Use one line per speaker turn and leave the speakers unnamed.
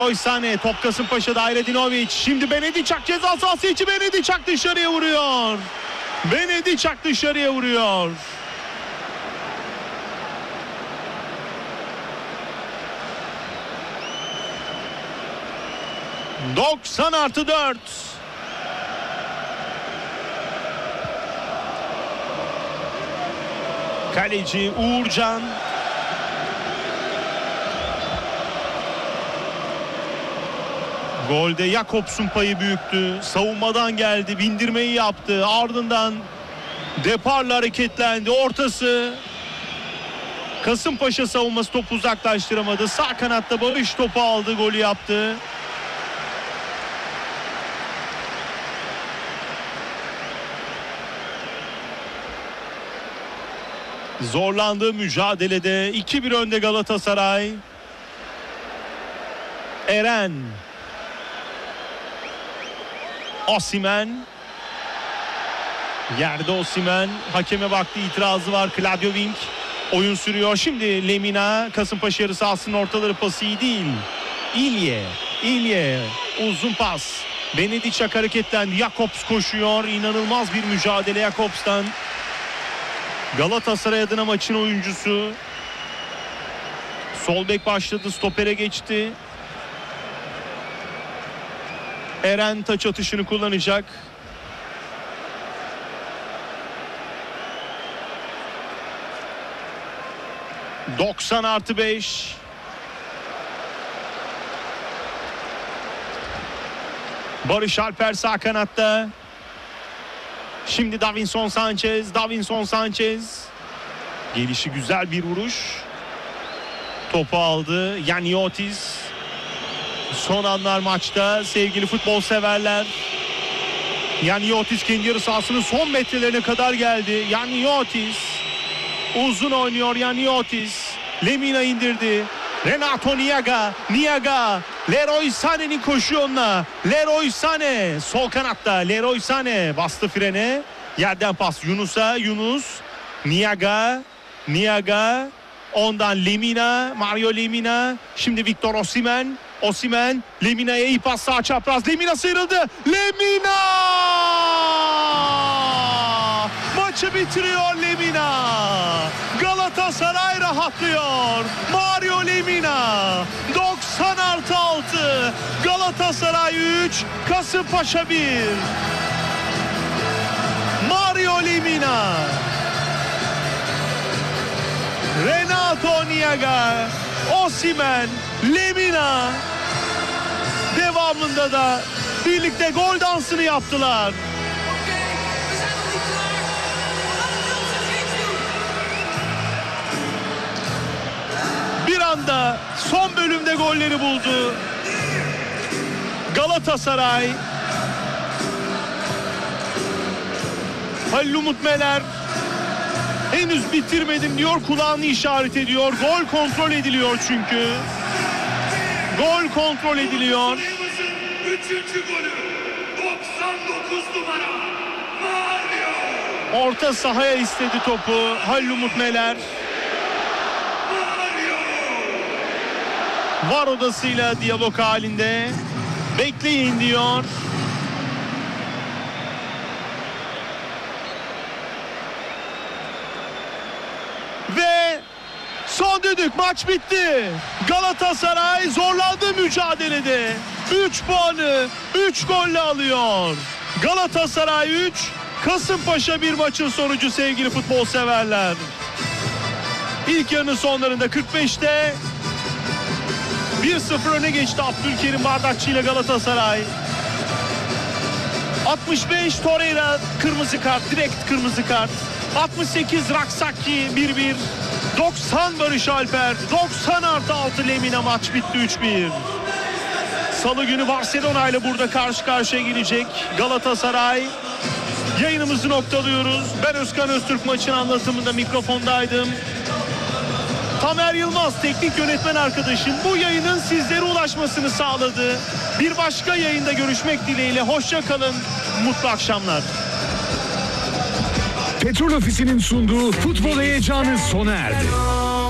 Sane, top Kasımpaşa'da, Hayredinovic. Şimdi Benediçak ceza sahası içi, Benediçak dışarıya vuruyor. Benediçak dışarıya vuruyor. ...90+4. Kaleci Uğurcan. Golde Jakobs'un payı büyüktü. Savunmadan geldi, bindirmeyi yaptı. Ardından deparla hareketlendi. Ortası. Kasımpaşa savunması topu uzaklaştıramadı. Sağ kanatta Barış topu aldı, golü yaptı. Zorlandığı mücadelede 2-1 önde Galatasaray. Eren. Osimhen. Yerde Osimhen. Hakeme baktı, itirazı var. Claudio Wink. Oyun sürüyor. Şimdi Lemina. Kasımpaşa yarı sahasının ortaları pası iyi değil. İlye. Uzun pas. Benediçak hareketlendi. Jakobs koşuyor. İnanılmaz bir mücadele Jakobs'tan. Galatasaray adına maçın oyuncusu. Sol bek başladı. Stopere geçti. Eren taç atışını kullanacak. ...90+5. Barış Alper sağ kanatta. Şimdi Davinson Sanchez. Gelişi güzel bir vuruş. Topu aldı. Yaniotis. Son anlar maçta sevgili futbol severler. Yaniotis kendi yarı sahasının son metrelerine kadar geldi. Yaniotis uzun oynuyor. Yaniotis Lemina indirdi. Renato Niaga. Leroy Sané'nin koşuyoruna. Leroy Sané sol kanatta. Leroy Sané bastı frene. Yerden pas Yunus. Niaga. Ondan Lemina. Mario Lemina. Şimdi Victor Osimhen. Lemina'ya iyi pas, sağ çapraz. Lemina sıyrıldı. Lemina! Maçı bitiriyor Lemina. Galatasaray rahatlıyor. Mario Lemina. 90+6. Galatasaray 3. Kasımpaşa 1. Mario Lemina. Renato Niaga. Osimhen. Lemina. Devamında da birlikte gol dansını yaptılar. Bir anda son bölümde golleri buldu Galatasaray. Halil Umut Meler henüz bitirmedim diyor, kulağını işaret ediyor. Gol kontrol ediliyor çünkü. Gol kontrol ediliyor.
3. golü 99 numara Mario.
Orta sahaya istedi topu Halil Umut Meler. VAR odasıyla diyalog halinde. Bekleyin diyor. Ve son düdük, maç bitti. Galatasaray zorlandığı mücadelede 3 puanı 3 golle alıyor. Galatasaray 3, Kasımpaşa 1 maçın sonucu sevgili futbol severler. İlk yarının sonlarında 45'te 1-0 öne geçti Abdülkerim Bardakçı ile Galatasaray. 65 Torreira kırmızı kart, direkt kırmızı kart. 68 Raksaki 1-1. 90 Barış Alper, 90+6 Lemina, maç bitti 3-1. Salı günü Barcelona ile burada karşı karşıya gelecek Galatasaray. Yayınımızı noktalıyoruz. Ben Özkan Öztürk, maçın anlatımında mikrofondaydım. Tamer Yılmaz teknik yönetmen arkadaşım bu yayının sizlere ulaşmasını sağladı. Bir başka yayında görüşmek dileğiyle, hoşça kalın, mutlu akşamlar.
Petrol Ofisi'nin sunduğu futbol heyecanı sona erdi.